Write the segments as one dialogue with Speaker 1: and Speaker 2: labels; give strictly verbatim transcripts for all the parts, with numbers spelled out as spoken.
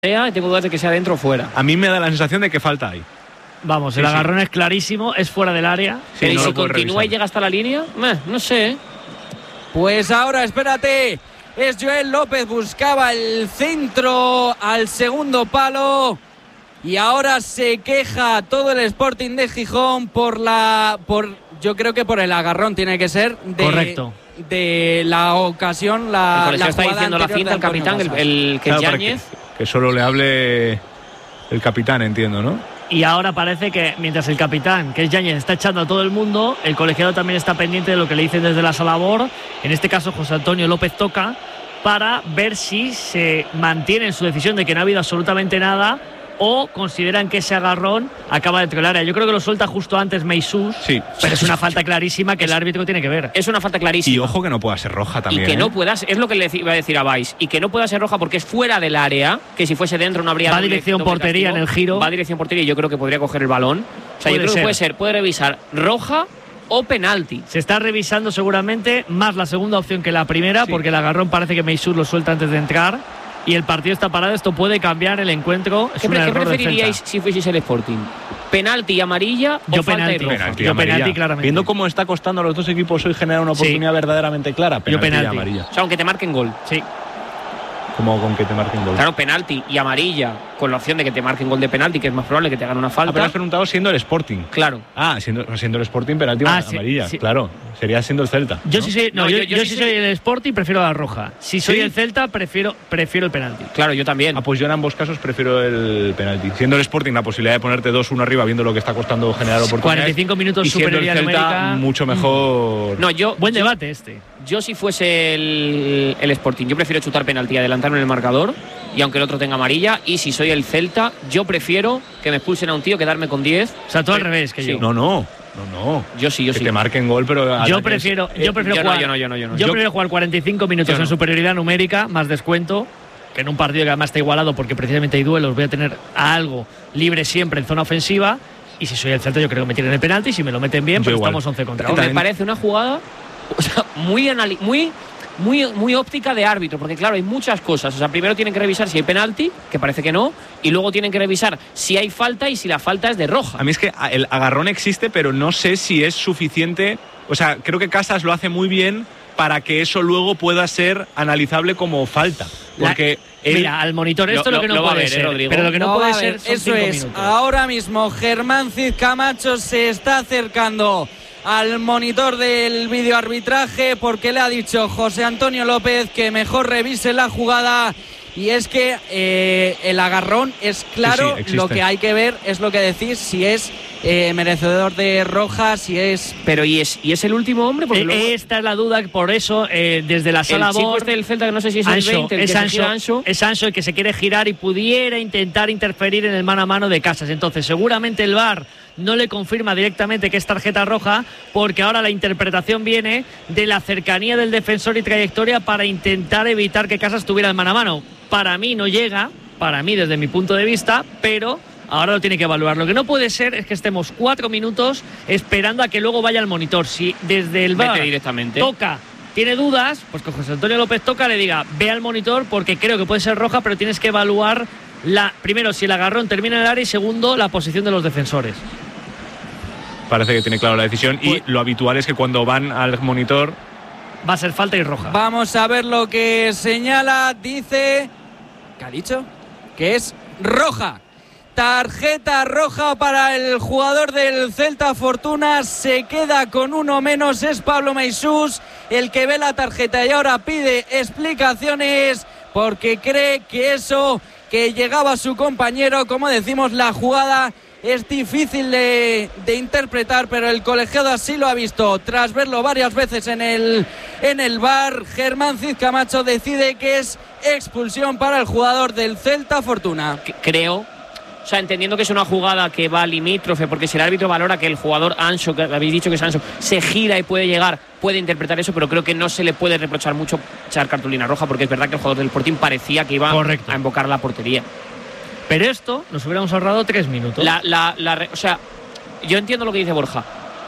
Speaker 1: y tengo dudas de que sea dentro o fuera.
Speaker 2: A mí me da la sensación de que falta ahí.
Speaker 3: Vamos,
Speaker 2: Sí,
Speaker 3: el
Speaker 2: sí.
Speaker 3: agarrón es clarísimo, es fuera del área.
Speaker 2: Sí,
Speaker 1: Pero
Speaker 2: no
Speaker 1: ¿y
Speaker 2: lo
Speaker 1: si
Speaker 2: puedes
Speaker 1: continúa
Speaker 2: revisar.
Speaker 1: y llega hasta la línea? Meh, no sé.
Speaker 4: Pues ahora, espérate, es Joel López, buscaba el centro al segundo palo y ahora se queja todo el Sporting de Gijón por la, por, yo creo que por el agarrón tiene que ser de,
Speaker 3: Correcto.
Speaker 4: de la ocasión, la,
Speaker 1: El colegio
Speaker 4: la
Speaker 1: está
Speaker 4: jugada
Speaker 1: diciendo la
Speaker 4: anterior
Speaker 1: cinta
Speaker 4: de
Speaker 1: al capitán,
Speaker 4: Antonio
Speaker 1: el,
Speaker 4: Casas.
Speaker 1: el que
Speaker 2: Claro,
Speaker 1: es
Speaker 2: para que,
Speaker 1: Yáñez.
Speaker 2: que solo le hable el capitán, entiendo, ¿no?
Speaker 3: Y ahora parece que mientras el capitán, que es Yáñez, está echando a todo el mundo, el colegiado también está pendiente de lo que le dicen desde la sala B O R. En este caso, José Antonio López toca para ver si se mantiene en su decisión de que no ha habido absolutamente nada o consideran que ese agarrón acaba dentro del área. Yo creo que lo suelta justo antes Meisús,
Speaker 2: Sí.
Speaker 3: pero es una falta clarísima que
Speaker 1: Es-
Speaker 3: el árbitro tiene que ver.
Speaker 1: Es una falta clarísima.
Speaker 2: Y ojo que no pueda ser roja también.
Speaker 1: Y que
Speaker 2: ¿eh?
Speaker 1: no puedas, es lo que le iba a decir a Vais, y que no pueda ser roja porque es fuera del área, que si fuese dentro no habría.
Speaker 3: Va
Speaker 1: doble-
Speaker 3: dirección
Speaker 1: doble
Speaker 3: portería
Speaker 1: castigo.
Speaker 3: en el giro.
Speaker 1: Va a dirección portería y yo creo que podría coger el balón. O sea, yo
Speaker 3: Puede
Speaker 1: creo
Speaker 3: ser.
Speaker 1: que puede ser, puede revisar roja o penalti.
Speaker 3: Se está revisando seguramente más la segunda opción que la primera,
Speaker 2: Sí.
Speaker 3: porque el agarrón parece que Meisús lo suelta antes de entrar y el partido está parado. Esto puede cambiar el encuentro. Es
Speaker 1: ¿Qué,
Speaker 3: un
Speaker 1: pre- qué
Speaker 3: error del
Speaker 1: preferiríais
Speaker 3: Celta.
Speaker 1: si fueseis el Sporting? ¿Penalti y amarilla o
Speaker 3: Yo
Speaker 1: falta
Speaker 3: penalti.
Speaker 1: y roja?
Speaker 2: Penalti,
Speaker 3: Yo
Speaker 2: amarilla.
Speaker 3: penalti, claramente.
Speaker 2: Viendo cómo está costando a los dos equipos hoy generar una
Speaker 3: Sí.
Speaker 2: oportunidad verdaderamente clara, penalti, y
Speaker 3: penalti.
Speaker 2: amarilla.
Speaker 1: O sea, aunque te marquen gol.
Speaker 3: Sí.
Speaker 2: Como con que te marquen gol.
Speaker 1: Claro, penalti y amarilla, con la opción de que te marquen gol de penalti, que es más probable que te hagan una
Speaker 2: Ah, pero
Speaker 1: falta.
Speaker 2: has preguntado siendo el Sporting.
Speaker 1: Claro.
Speaker 2: Ah, siendo, siendo el Sporting, penalti
Speaker 3: Ah, sí,
Speaker 2: amarilla.
Speaker 3: sí.
Speaker 2: Claro, sería siendo el Celta.
Speaker 3: Yo
Speaker 2: ¿no?
Speaker 3: sí soy, no,
Speaker 1: No,
Speaker 3: yo,
Speaker 1: yo- yo
Speaker 3: yo
Speaker 1: sí
Speaker 3: sí
Speaker 1: soy-
Speaker 3: soy el Sporting, prefiero la roja. Si soy
Speaker 2: ¿Sí?
Speaker 3: el Celta, prefiero, prefiero el penalti.
Speaker 1: Claro, yo también.
Speaker 2: Ah, pues yo en ambos casos prefiero el penalti. Siendo el Sporting la posibilidad de ponerte dos uno arriba, viendo lo que está costando generar oportunidades.
Speaker 3: cuarenta y cinco minutos
Speaker 2: y siendo el
Speaker 3: superioridad
Speaker 2: Celta,
Speaker 3: numérica.
Speaker 2: mucho mejor.
Speaker 1: No, yo.
Speaker 3: Buen
Speaker 1: yo-
Speaker 3: debate este.
Speaker 1: Yo si fuese el, el Sporting, yo prefiero chutar penalti y adelantarme en el marcador, y aunque el otro tenga amarilla, y si soy el Celta, yo prefiero que me expulsen a un tío, quedarme con diez.
Speaker 3: O sea, todo al
Speaker 1: Sí.
Speaker 3: revés que
Speaker 1: Sí.
Speaker 3: yo.
Speaker 2: No, no, no, no.
Speaker 1: Yo sí, yo
Speaker 2: que
Speaker 1: sí.
Speaker 2: te marquen gol, pero
Speaker 3: Yo
Speaker 2: ataques-
Speaker 3: prefiero,
Speaker 2: eh,
Speaker 3: yo prefiero
Speaker 1: yo no,
Speaker 3: jugar.
Speaker 1: yo no, yo no, yo no.
Speaker 3: yo
Speaker 1: Yo-
Speaker 3: prefiero jugar cuarenta y cinco minutos
Speaker 1: Yo no.
Speaker 3: en superioridad numérica, más descuento, que en un partido que además está igualado porque precisamente hay duelos, voy a tener a algo libre siempre en zona ofensiva. Y si soy el Celta, yo creo que me tienen el penalti. Si me lo meten bien,
Speaker 2: Yo
Speaker 3: pero
Speaker 2: igual.
Speaker 3: estamos once contra
Speaker 1: me
Speaker 3: uno.
Speaker 2: también-
Speaker 1: parece una jugada o sea, muy, anali- muy, muy, muy óptica de árbitro, porque claro, hay muchas cosas. O sea, primero tienen que revisar si hay penalti, que parece que no, y luego tienen que revisar si hay falta y si la falta es de roja.
Speaker 2: A mí es que el agarrón existe, pero no sé si es suficiente. O sea, creo que Casas lo hace muy bien para que eso luego pueda ser analizable como falta. Porque él-
Speaker 3: Mira, al monitor esto
Speaker 1: Lo-
Speaker 3: lo, que
Speaker 1: lo-
Speaker 3: no
Speaker 1: lo va a
Speaker 3: puede
Speaker 1: ver, ¿eh,
Speaker 3: ser.
Speaker 1: Rodrigo?
Speaker 3: Pero lo que no,
Speaker 4: No,
Speaker 3: puede
Speaker 4: a ver,
Speaker 3: ser son
Speaker 4: eso
Speaker 3: cinco
Speaker 4: es.
Speaker 3: minutos.
Speaker 4: Ahora mismo Germán Cid Camacho se está acercando al monitor del videoarbitraje porque le ha dicho José Antonio López que mejor revise la jugada. Y es que eh, el agarrón es claro,
Speaker 2: Sí, sí, existe.
Speaker 4: lo que hay que ver es lo que decís, si es eh, merecedor de roja, si es...
Speaker 1: Pero ¿y es, y es el último hombre? Porque
Speaker 3: Eh,
Speaker 1: luego
Speaker 3: Esta es la duda, por eso eh, desde la sala
Speaker 1: el chico
Speaker 3: B O R,
Speaker 1: este del Celta, que no sé si es el
Speaker 3: Anso,
Speaker 1: veinte, el
Speaker 3: es
Speaker 1: que se
Speaker 3: Anso,
Speaker 1: gira Anso.
Speaker 3: es Anso el que se quiere girar y pudiera intentar interferir en el mano a mano de Casas. Entonces, seguramente el V A R no le confirma directamente que es tarjeta roja, porque ahora la interpretación viene de la cercanía del defensor y trayectoria para intentar evitar que Casas tuviera el mano a mano. Para mí no llega, para mí desde mi punto de vista, pero ahora lo tiene que evaluar. Lo que no puede ser es que estemos cuatro minutos esperando a que luego vaya al monitor. Si desde el V A
Speaker 1: Vete
Speaker 3: R
Speaker 1: directamente.
Speaker 3: toca, tiene dudas, pues que José Antonio López toca, le diga, ve al monitor porque creo que puede ser roja, pero tienes que evaluar la, primero si el agarrón termina en el área y segundo la posición de los defensores.
Speaker 2: parece que tiene claro la decisión.
Speaker 4: Pues-
Speaker 2: y lo habitual es que cuando van al monitor.
Speaker 3: Va a ser falta y roja.
Speaker 4: Vamos a ver lo que señala, dice... ¿Qué ha dicho? Que es roja. Tarjeta roja para el jugador del Celta Fortuna. Se queda con uno menos. Es Pablo Meisús el que ve la tarjeta y ahora pide explicaciones porque cree que eso que llegaba a su compañero, como decimos, la jugada es difícil de, de interpretar, pero el colegiado así lo ha visto. Tras verlo varias veces en el, en el V A R, Germán Cid Camacho decide que es expulsión para el jugador del Celta Fortuna.
Speaker 1: Que- Creo, o sea, entendiendo que es una jugada que va limítrofe, porque si el árbitro valora que el jugador Anso, que habéis dicho que es Anso, se gira y puede llegar, puede interpretar eso, pero creo que no se le puede reprochar mucho echar cartulina roja, porque es verdad que el jugador del Sporting parecía que iba
Speaker 3: Correcto.
Speaker 1: a invocar la portería.
Speaker 3: Pero esto nos hubiéramos ahorrado tres minutos.
Speaker 1: La, la, la re- o sea, yo entiendo lo que dice Borja,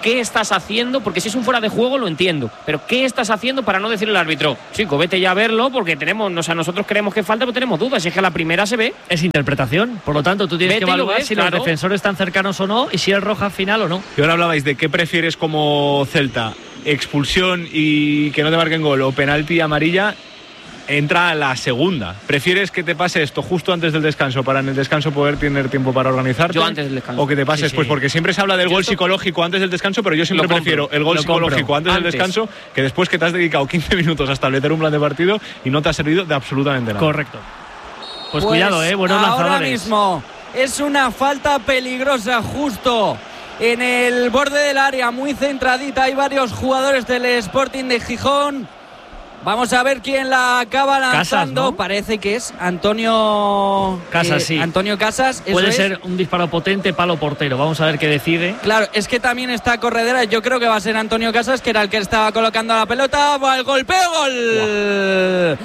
Speaker 1: ¿qué estás haciendo? Porque si es un fuera de juego lo entiendo, pero ¿qué estás haciendo para no decirle al árbitro, chico, vete ya a verlo porque tenemos, o sea, nosotros creemos que falta, pero tenemos dudas, y es que a la primera se ve.
Speaker 3: Es interpretación, por lo tanto tú tienes
Speaker 1: Vete
Speaker 3: que evaluar
Speaker 1: ves,
Speaker 3: si
Speaker 1: claro.
Speaker 3: los defensores están cercanos o no y si es roja final o no.
Speaker 2: Y ahora hablabais de qué prefieres como Celta, expulsión y que no te marquen gol o penalti amarilla. Entra la segunda. ¿Prefieres que te pase esto justo antes del descanso para en el descanso poder tener tiempo para organizarte?
Speaker 1: Yo antes del descanso.
Speaker 2: ¿O que te pase
Speaker 3: Sí,
Speaker 2: después?
Speaker 3: sí.
Speaker 2: Porque siempre se habla del
Speaker 1: Yo
Speaker 2: gol
Speaker 1: esto...
Speaker 2: psicológico antes del descanso, pero yo siempre
Speaker 1: Lo
Speaker 2: prefiero
Speaker 1: compro,
Speaker 2: el gol
Speaker 1: lo
Speaker 2: psicológico
Speaker 1: compro.
Speaker 2: antes,
Speaker 1: antes
Speaker 2: del descanso que después que te has dedicado quince minutos a establecer un plan de partido y no te ha servido de absolutamente nada.
Speaker 3: Correcto. Pues, pues cuidado, eh, buenos
Speaker 4: ahora
Speaker 3: lanzadores.
Speaker 4: mismo es una falta peligrosa justo en el borde del área, muy centradita. Hay varios jugadores del Sporting de Gijón. Vamos a ver quién la acaba lanzando.
Speaker 3: Casas, ¿no?
Speaker 4: Parece que es Antonio
Speaker 3: Casas,
Speaker 4: eh,
Speaker 3: sí.
Speaker 4: Antonio Casas. Eso
Speaker 3: Puede
Speaker 4: es.
Speaker 3: ser un disparo potente, palo portero. Vamos a ver qué decide.
Speaker 4: Claro, es que también está corredera. Yo creo que va a ser Antonio Casas, que era el que estaba colocando la pelota. Va el golpeo, gol.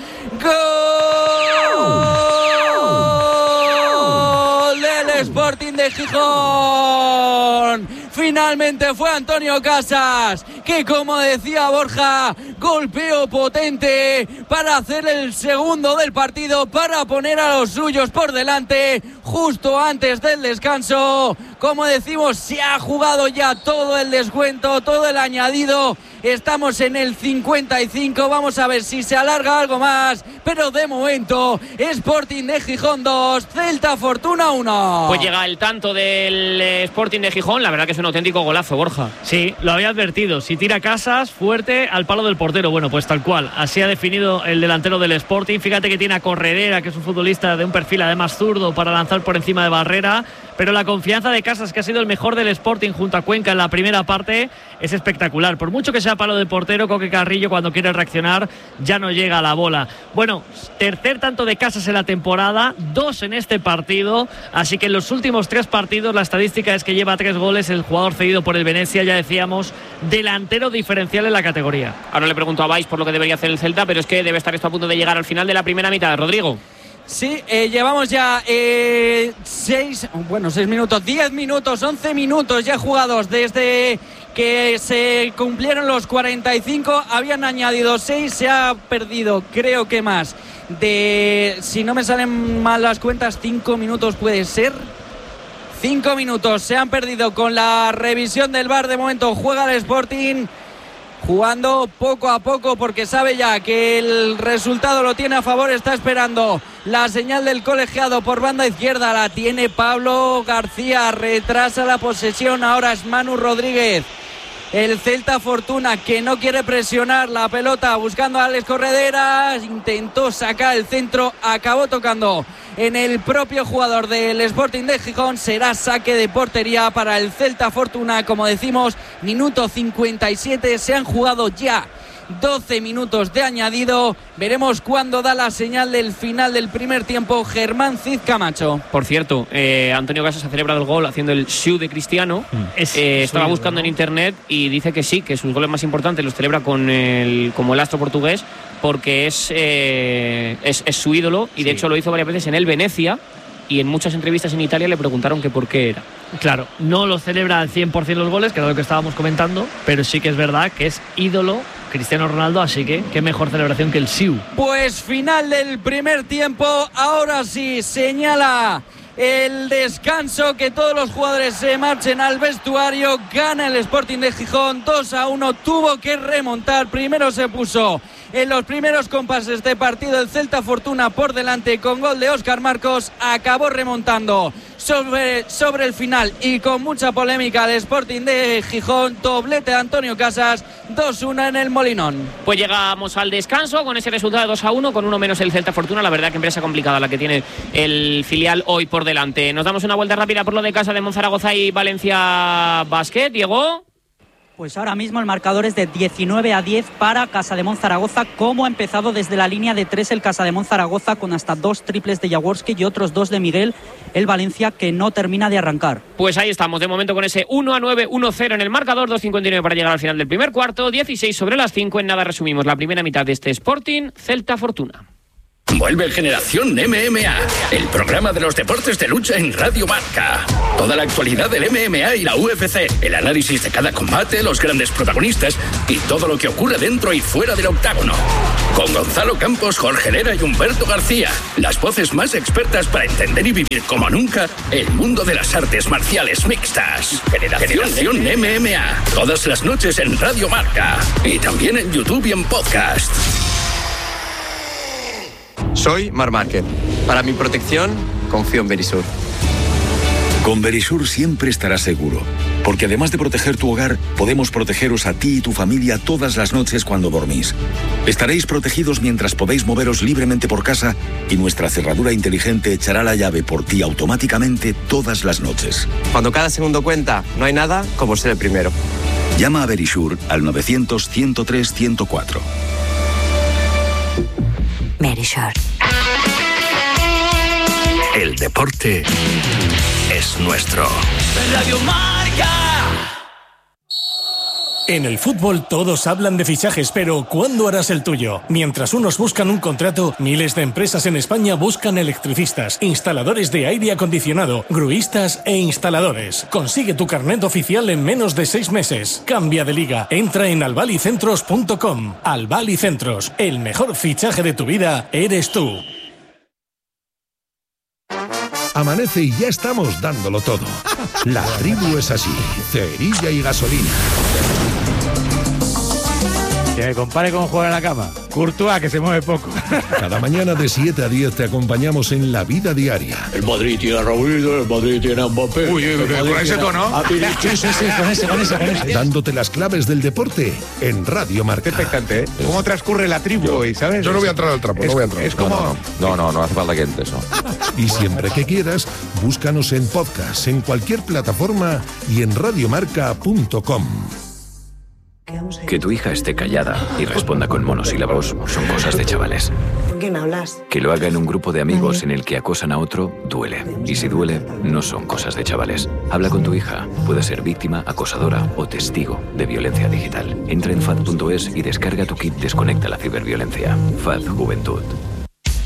Speaker 4: Gol del Sporting de Gijón. Finalmente fue Antonio Casas, que como decía Borja, golpeo potente para hacer el segundo del partido, para poner a los suyos por delante justo antes del descanso. Como decimos, se ha jugado ya todo el descuento, todo el añadido. Estamos en el cincuenta y cinco, vamos a ver si se alarga algo más, pero de momento Sporting de Gijón dos, Celta Fortuna uno.
Speaker 1: Pues llega el tanto del Sporting de Gijón, la verdad que es un auténtico golazo, Borja.
Speaker 3: Sí, lo había advertido. Si tira Casas, fuerte al palo del portero. Bueno, pues tal cual. Así ha definido el delantero del Sporting. Fíjate que tiene a Corredera, que es un futbolista de un perfil además zurdo para lanzar por encima de barrera. Pero la confianza de Casas, que ha sido el mejor del Sporting junto a Cuenca en la primera parte, es espectacular. Por mucho que sea palo de portero, Coque Carrillo cuando quiere reaccionar ya no llega a la bola. Bueno, tercer tanto de Casas en la temporada, dos en este partido. Así que en los últimos tres partidos la estadística es que lleva tres goles el jugador cedido por el Venezia. Ya decíamos, delantero diferencial en la categoría.
Speaker 1: Ahora le pregunto a Vais por lo que debería hacer el Celta, pero es que debe estar esto a punto de llegar al final de la primera mitad. Rodrigo.
Speaker 4: Sí, eh, llevamos ya eh, seis, bueno, seis minutos, diez minutos, once minutos ya jugados desde que se cumplieron los cuarenta y cinco. Habían añadido seis, se ha perdido, creo que más de, si no me salen mal las cuentas, cinco minutos puede ser. Cinco minutos se han perdido con la revisión del V A R. De momento juega el Sporting, jugando poco a poco porque sabe ya que el resultado lo tiene a favor. Está esperando la señal del colegiado por banda izquierda, la tiene Pablo García, retrasa la posesión, ahora es Manu Rodríguez. El Celta Fortuna, que no quiere presionar la pelota, buscando a Alex Corredera, intentó sacar el centro, acabó tocando en el propio jugador del Sporting de Gijón. Será saque de portería para el Celta Fortuna. Como decimos, minuto cincuenta y siete, se han jugado ya doce minutos de añadido. Veremos cuándo da la señal del final del primer tiempo Germán Cid Camacho.
Speaker 1: Por cierto, eh, Antonio Casas ha celebrado el gol haciendo el shoe de Cristiano.
Speaker 3: Es
Speaker 1: eh, estaba
Speaker 3: suyo,
Speaker 1: buscando
Speaker 3: ¿no?
Speaker 1: en internet y dice que sí, que sus goles más importantes los celebra con el, como el astro portugués, porque es, eh, es, es su ídolo y de
Speaker 3: Sí.
Speaker 1: hecho lo hizo varias veces en el Venecia. Y en muchas entrevistas en Italia le preguntaron que por qué era.
Speaker 3: Claro, no lo celebra al cien por ciento los goles, que era lo que estábamos comentando, pero sí que es verdad que es ídolo Cristiano Ronaldo, así que qué mejor celebración que el Siu.
Speaker 4: Pues final del primer tiempo, ahora sí señala el descanso, que todos los jugadores se marchen al vestuario. Gana el Sporting de Gijón dos a uno, tuvo que remontar, primero se puso en los primeros compases de partido el Celta Fortuna por delante con gol de Óscar Marcos, acabó remontando sobre, sobre el final y con mucha polémica el Sporting de Gijón, doblete de Antonio Casas, dos uno en el Molinón.
Speaker 1: Pues llegamos al descanso con ese resultado de dos a uno, con uno menos el Celta Fortuna. La verdad que empresa complicada la que tiene el filial hoy por delante. Nos damos una vuelta rápida por lo de Casa de Monzaragoza y Valencia Basket. Diego.
Speaker 5: Pues ahora mismo el marcador es de diecinueve a diez para Casa de Monzaragoza, como ha empezado desde la línea de tres el Casa de Monzaragoza, con hasta dos triples de Jaworski y otros dos de Miguel, el Valencia, que no termina de arrancar.
Speaker 1: Pues ahí estamos, de momento con ese uno a nueve, uno cero en el marcador, dos cincuenta y nueve para llegar al final del primer cuarto, dieciséis sobre las cinco. En nada resumimos la primera mitad de este Sporting Celta Fortuna.
Speaker 6: Vuelve Generación M M A, el programa de los deportes de lucha en Radio Marca. Toda la actualidad del M M A y la U F C, el análisis de cada combate, los grandes protagonistas y todo lo que ocurre dentro y fuera del octágono. Con Gonzalo Campos, Jorge Herrera y Humberto García, las voces más expertas para entender y vivir como nunca el mundo de las artes marciales mixtas. Generación, Generación M M A, todas las noches en Radio Marca y también en YouTube y en podcast.
Speaker 7: Soy Marc Márquez. Para mi protección, confío en Verisur.
Speaker 8: Con Verisur siempre estarás seguro, porque además de proteger tu hogar, podemos protegeros a ti y tu familia todas las noches cuando dormís. Estaréis protegidos mientras podéis moveros libremente por casa y nuestra cerradura inteligente echará la llave por ti automáticamente todas las noches.
Speaker 7: Cuando cada segundo cuenta, no hay nada como ser el primero.
Speaker 8: Llama a Verisur al novecientos, ciento tres, ciento cuatro.
Speaker 9: Verisur.
Speaker 6: El deporte es nuestro.
Speaker 10: Radio Marca. En el fútbol todos hablan de fichajes, pero ¿cuándo harás el tuyo? Mientras unos buscan un contrato, miles de empresas en España buscan electricistas, instaladores de aire acondicionado, gruistas e instaladores. Consigue tu carnet oficial en menos de seis meses. Cambia de liga. Entra en albalicentros punto com. Albalicentros, el mejor fichaje de tu vida eres tú.
Speaker 11: Amanece y ya estamos dándolo todo. La tribu es así, cerilla y gasolina.
Speaker 12: Que me compare cómo juega en la cama. Courtois, que se mueve poco.
Speaker 11: Cada mañana de siete a diez te acompañamos en la vida diaria.
Speaker 13: El Madrid tiene a Raúl, el Madrid tiene a Mbappé.
Speaker 2: Uy, uy, uy, con ese tono.
Speaker 12: Sí, sí, sí, con ese, con ese, con ese.
Speaker 11: Dándote las claves del deporte en Radio Marca.
Speaker 12: Expectante, ¿eh? ¿Cómo transcurre la tribu hoy, sabes?
Speaker 14: Yo no voy a entrar al trapo,
Speaker 12: es,
Speaker 14: no voy a entrar.
Speaker 12: Es como...
Speaker 14: No, no, no, no, no hace falta que entres, no.
Speaker 11: Y siempre que quieras, búscanos en podcast, en cualquier plataforma y en radiomarca punto com.
Speaker 15: Que tu hija esté callada y responda con monosílabos son cosas de chavales.
Speaker 16: ¿Con quién hablas?
Speaker 15: Que lo haga en un grupo de amigos en el que acosan a otro, duele. Y si duele, no son cosas de chavales. Habla con tu hija. Puede ser víctima, acosadora o testigo de violencia digital. Entra en fad punto es y descarga tu kit Desconecta la ciberviolencia. F A D Juventud.